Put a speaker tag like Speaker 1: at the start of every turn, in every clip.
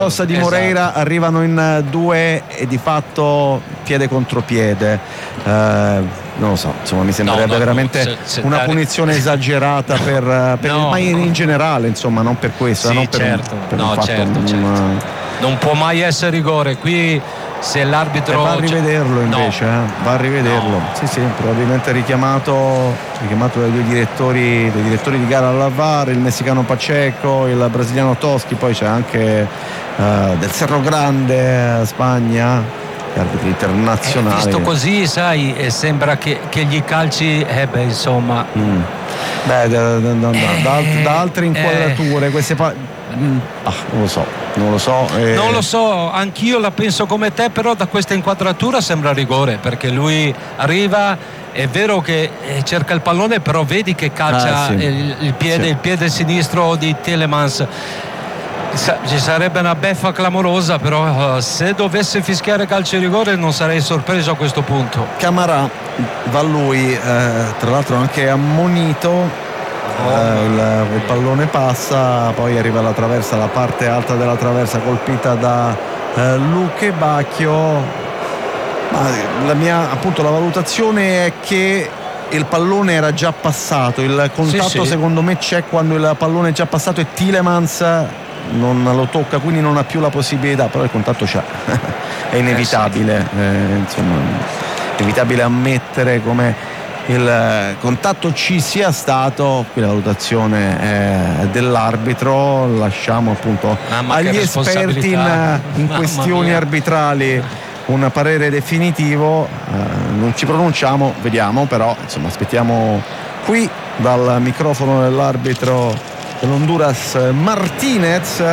Speaker 1: di Moreira arrivano in due e di fatto piede contro piede, non lo so, insomma mi sembrerebbe veramente una punizione esagerata per ma in generale, insomma, non per questo,
Speaker 2: sì,
Speaker 1: non per
Speaker 2: certo,
Speaker 1: un fatto,
Speaker 2: certo. Non può mai essere rigore qui. Se l'arbitro
Speaker 1: va a rivederlo invece, va a rivederlo. Sì, probabilmente richiamato dai due direttori di gara alla VAR, il messicano Pacheco, il brasiliano Toschi, poi c'è anche del Cerro Grande, Spagna, gli arbitri internazionali.
Speaker 2: Visto così, sai, sembra che gli calci, insomma.
Speaker 1: Da altre inquadrature queste non lo so.
Speaker 2: Non lo so, anch'io la penso come te, però da questa inquadratura sembra rigore, perché lui arriva, è vero che cerca il pallone, però vedi che calcia il piede sinistro di Tielemans. Ci sarebbe una beffa clamorosa, però se dovesse fischiare calcio di rigore non sarei sorpreso a questo punto.
Speaker 1: Camara va a lui, tra l'altro anche ammonito. Il pallone passa, poi arriva alla traversa, la parte alta della traversa colpita da Luque Bacchio. La valutazione è che il pallone era già passato, il contatto secondo me c'è quando il pallone è già passato e Tielemans non lo tocca, quindi non ha più la possibilità, però il contatto c'è. È inevitabile, insomma, inevitabile ammettere come il contatto ci sia stato. Qui la valutazione è dell'arbitro, lasciamo appunto agli esperti in questioni arbitrali un parere definitivo. Non ci pronunciamo, vediamo, però insomma aspettiamo qui dal microfono dell'arbitro dell'Honduras Martinez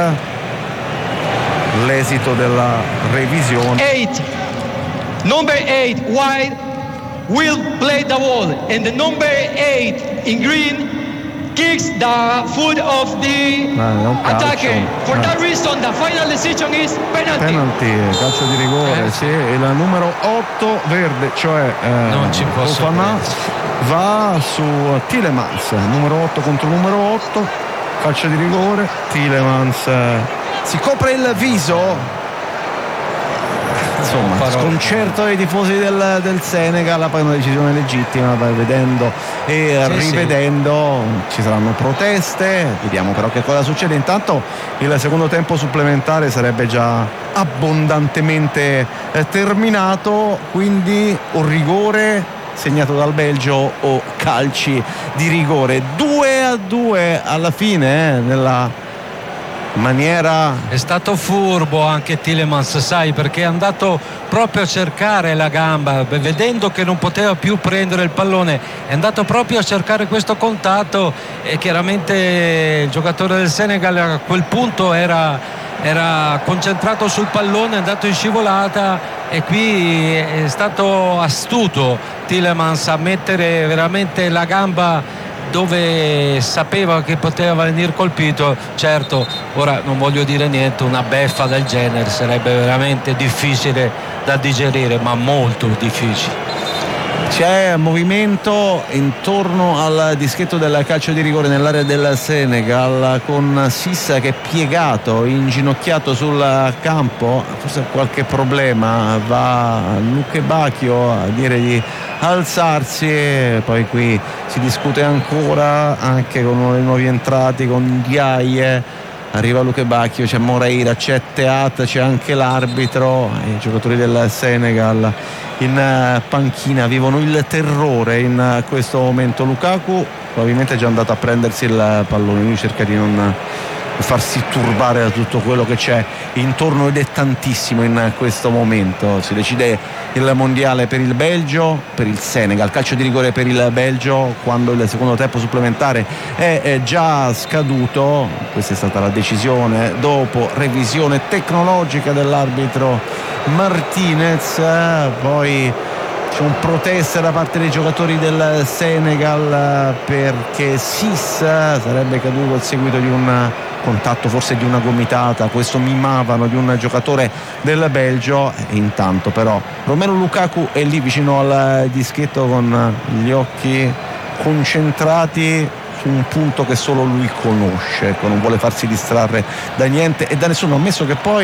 Speaker 1: l'esito della revisione.
Speaker 3: Number 8 wide will play the ball, and the number 8 in green kicks the foot of the attacker. For that reason, the final decision is penalty.
Speaker 1: Calcio di rigore, sì. E il numero 8 verde, cioè Fofana, va su Tielemans, numero 8 contro numero 8, calcio di rigore. Tielemans si copre il viso. Insomma, sconcerto dei tifosi del Senegal, poi una decisione legittima, vedendo e rivedendo ci saranno proteste, vediamo però che cosa succede. Intanto il secondo tempo supplementare sarebbe già abbondantemente terminato, quindi un rigore segnato dal Belgio o calci di rigore. 2-2 alla fine, nella maniera.
Speaker 2: È stato furbo anche Tielemans, sai, perché è andato proprio a cercare la gamba, vedendo che non poteva più prendere il pallone, è andato proprio a cercare questo contatto e chiaramente il giocatore del Senegal a quel punto era concentrato sul pallone, è andato in scivolata, e qui è stato astuto Tielemans a mettere veramente la gamba dove sapeva che poteva venire colpito. Certo, ora non voglio dire niente, una beffa del genere sarebbe veramente difficile da digerire, ma molto difficile.
Speaker 1: C'è movimento intorno al dischetto del calcio di rigore nell'area del Senegal, con Sissa che è piegato, inginocchiato sul campo, forse qualche problema, va Luque Bacchio a dire di alzarsi, e poi qui si discute ancora anche con uno dei nuovi entrati, con Ndiaye. Arriva Luque Bacchio, c'è Moreira, c'è Teat, c'è anche l'arbitro. I giocatori del Senegal in panchina vivono il terrore in questo momento. Lukaku probabilmente è già andato a prendersi il pallone, lui cerca di non farsi turbare da tutto quello che c'è intorno, ed è tantissimo in questo momento. Si decide il mondiale per il Belgio, per il Senegal, calcio di rigore per il Belgio quando il secondo tempo supplementare è già scaduto. Questa è stata la decisione dopo revisione tecnologica dell'arbitro Martinez. Poi c'è un protesto da parte dei giocatori del Senegal perché Sissa sarebbe caduto a seguito di un contatto, forse di una gomitata, questo mimavano di un giocatore del Belgio. E intanto però Romelu Lukaku è lì vicino al dischetto con gli occhi concentrati su un punto che solo lui conosce, non vuole farsi distrarre da niente e da nessuno, ammesso che poi